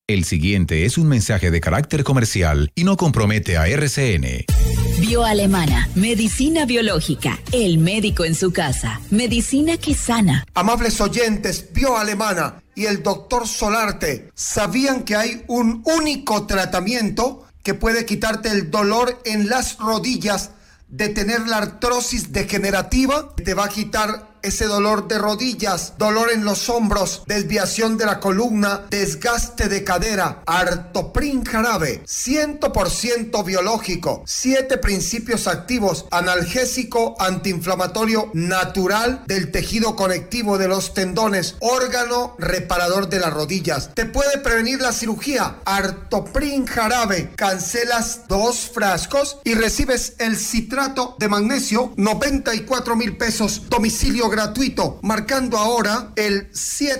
El siguiente es un mensaje de carácter comercial y no compromete a RCN. Bioalemana, medicina biológica, el médico en su casa, medicina que sana. Amables oyentes, Bioalemana y el doctor Solarte, ¿sabían que hay un único tratamiento que puede quitarte el dolor en las rodillas de tener la artrosis degenerativa? Te va a quitar ese dolor de rodillas, dolor en los hombros, desviación de la columna, desgaste de cadera. Artoprin jarabe, 100% biológico, 7 principios activos, analgésico, antiinflamatorio, natural del tejido conectivo de los tendones, órgano reparador de las rodillas. Te puede prevenir la cirugía. Artoprin jarabe, cancelas 2 frascos y recibes el citrato de magnesio, 94,000 pesos, domicilio gratuito, marcando ahora el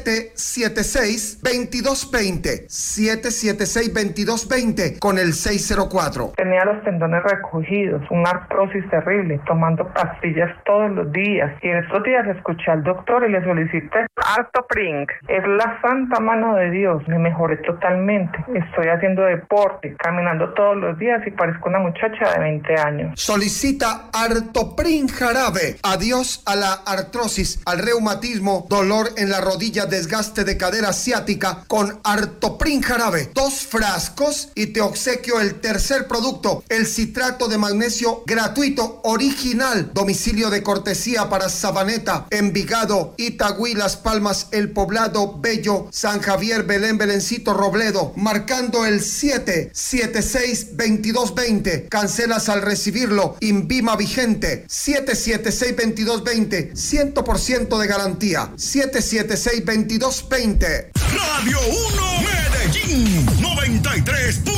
776-2220, 776-2220 con el 604. Tenía los tendones recogidos, una artrosis terrible, tomando pastillas todos los días, y en estos días escuché al doctor y le solicité Artoprin. Es la santa mano de Dios, me mejoré totalmente. Estoy haciendo deporte, caminando todos los días y parezco una muchacha de 20 años. Solicita Artoprin jarabe. Adiós a la artrosis, al reumatismo, dolor en la rodilla, desgaste de cadera ciática con Artoprin jarabe. 2 frascos y te obsequio el tercer producto, el citrato de magnesio gratuito original. Domicilio de cortesía para Sabaneta, Envigado, Itagüí, Las Palmas, El Poblado, Bello, San Javier, Belén, Belencito, Robledo, marcando el 776-2220. Cancelas al recibirlo. Invima vigente. 776-2220. 100% de garantía. 776-2220. Radio 1 Medellín 93.